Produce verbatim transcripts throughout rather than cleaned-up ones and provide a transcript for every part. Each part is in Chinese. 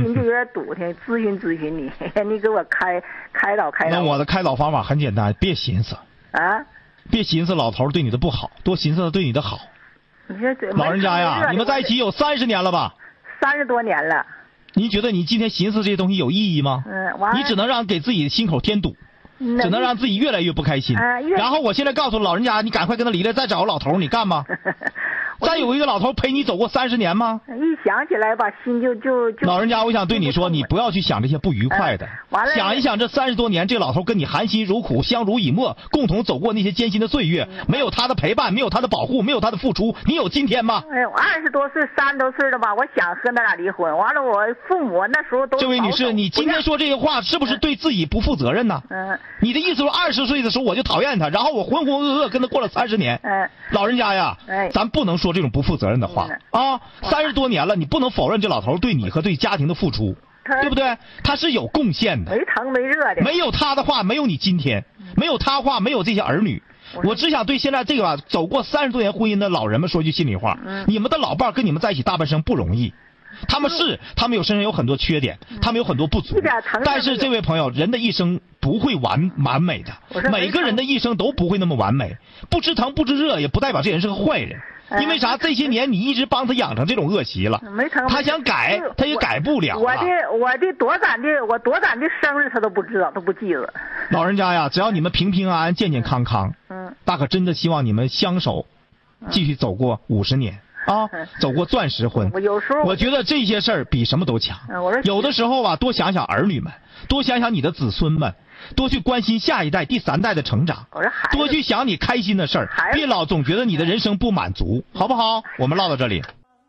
心就有点堵挺，咨询咨询你，你给我开开导开导。 那我的开导方法很简单，别寻思啊， 别寻思老头对你的不好，多寻思他对你的好。 你说这老人家呀，你们在一起有三十年了吧？ 三十多年了。 你觉得你今天寻思这些东西有意义吗？ 嗯，完了。 你只能让给自己心口添堵，只能让自己越来越不开心。 啊、 然后我现在告诉老人家，你赶快跟他离了，再找个老头，你干吗？再有一个老头陪你走过三十年吗？ 一想起来吧，心就就就。 老人家，我想对你说，你不要去想这些不愉快的。 完了。 想一想，这三十多年，这老头跟你含辛茹苦，相濡以沫，共同走过那些艰辛的岁月。没有他的陪伴，没有他的保护，没有他的付出，你有今天吗？ 哎，我二十多岁、三十多岁了吧？我想和他俩离婚。完了，我父母那时候都。 这位女士，你今天说这些话，是不是对自己不负责任呢？ 嗯。你的意思说，二十岁的时候我就讨厌他，然后我浑浑噩噩跟他过了三十年。 嗯。 老人家呀， 哎， 咱不能说这种不负责任的话。啊，三十多年了，你不能否认这老头对你和对家庭的付出，对不对？他是有贡献的， 没疼没热的。 没有他的话，没有你今天；没有他话，没有这些儿女。我只想对现在这个走过三十多年婚姻的老人们说句心里话： 嗯、 你们的老伴跟你们在一起大半生不容易。他们是，他们有身上有很多缺点，他们有很多不足。但是这位朋友，人的一生不会完完美的，每个人的一生都不会那么完美。不知疼不知热，也不代表这人是个坏人。因为啥？这些年你一直帮他养成这种恶习了， 没疼。 他想改，他也改不了了。 我的我的多赶的我多赶的生日他都不知道，都不记得。 老人家呀，只要你们平平安安、健健康康， 嗯， 大可真的希望你们相守，继续走过五十年啊，走过钻石婚。 我有时候我觉得这些事儿比什么都强。有的时候啊，多想想儿女们，多想想你的子孙们。多去关心下一代、第三代的成长，多去想你开心的事儿，别老总觉得你的人生不满足，好不好？我们唠到这里。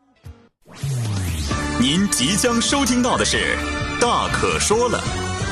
您即将收听到的是《大可说了》。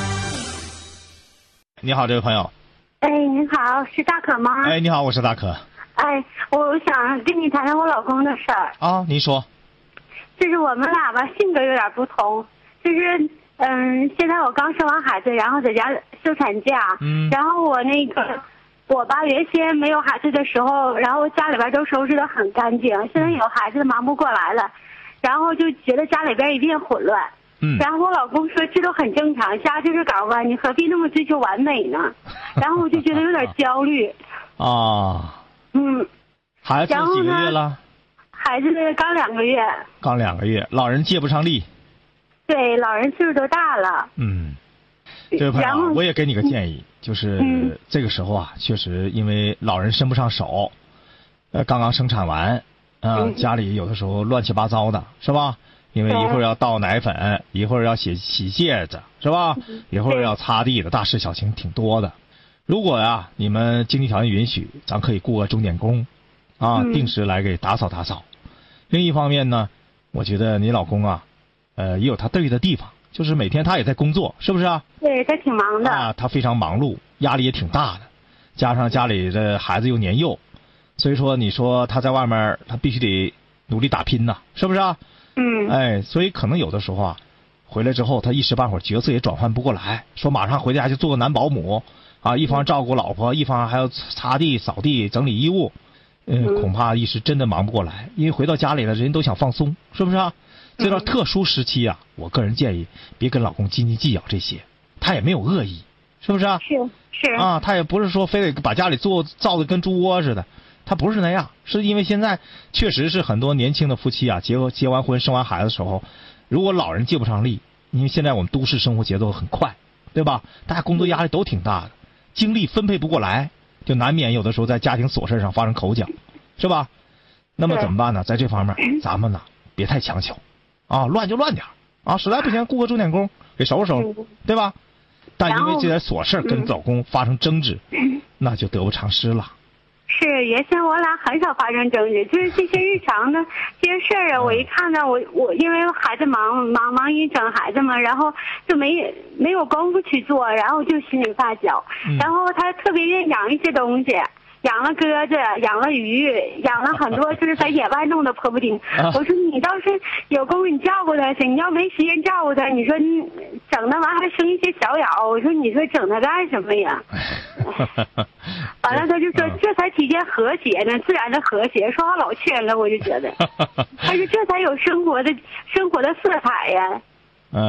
你好，这位朋友。 哎，您好，是大可吗？ 哎，你好，我是大可。 哎，我想跟你谈谈我老公的事儿。 啊，您说。 就是我们俩吧，性格有点不同，就是。嗯，现在我刚生完孩子，然后在家休产假。 嗯。 然后我那个，我吧原先没有孩子的时候，然后家里边都收拾得很干净。现在有孩子忙不过来了，然后就觉得家里边一片混乱。 嗯。 然后我老公说这都很正常，家就是岗位，你何必那么追求完美呢？然后我就觉得有点焦虑。 啊。 嗯。 孩子几个月了？ 孩子刚两个月。 刚两个月，老人借不上力。 对，老人岁数都大了。 嗯，这位朋友，我也给你个建议，就是这个时候啊，确实因为老人伸不上手，呃，刚刚生产完，啊、呃，家里有的时候乱七八糟的，是吧？因为一会儿要倒奶粉，一会儿要洗洗戒指，是吧？一会儿要擦地的，大事小情挺多的。如果呀，你们经济条件允许，咱可以雇个钟点工，啊，定时来给打扫打扫。另一方面呢，我觉得你老公啊。呃，也有他对的地方，就是每天他也在工作，是不是啊？ 对，他挺忙的啊，他非常忙碌，压力也挺大的，加上家里的孩子又年幼，所以说你说他在外面，他必须得努力打拼呐，是不是啊？ 嗯。 哎，所以可能有的时候啊，回来之后他一时半会儿角色也转换不过来，说马上回家就做个男保姆啊，一方照顾老婆，一方还要擦地、扫地、整理衣物，嗯， 嗯恐怕一时真的忙不过来，因为回到家里了，人都想放松，是不是啊？这段特殊时期啊，我个人建议别跟老公斤斤计较这些，他也没有恶意，是不是啊？ 是是啊，他也不是说非得把家里做造的跟猪窝似的，他不是那样，是因为现在确实是很多年轻的夫妻啊，结结完婚生完孩子的时候，如果老人借不上力，因为现在我们都市生活节奏很快，对吧？大家工作压力都挺大的，精力分配不过来，就难免有的时候在家庭琐事上发生口角，是吧？那么怎么办呢？在这方面，咱们呢别太强求。啊，乱就乱点啊，实在不行雇个钟点工给收拾收拾，对吧？但因为这点琐事跟老公发生争执，那就得不偿失了。 是，原先我俩很少发生争执，就是这些日常的这些事儿啊，我一看到我我因为孩子忙忙忙于整孩子嘛，然后就没没有功夫去做，然后就心里发焦。 嗯、 然后他特别愿意养一些东西。养了鸽子，养了鱼，养了很多，就是在野外弄的婆婆丁。 啊、 我说你倒是有功夫你照顾他行，你要没时间照顾他，你说你整那玩意儿还生一些小咬，我说你说整他干什么呀？完了他就说、嗯、这才体现和谐呢，自然的和谐。说话老劝了，我就觉得，他说这才有生活的生活的色彩呀。